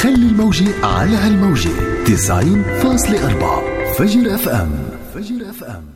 خلي الموجة على هالموجة 90.4 فجر اف ام.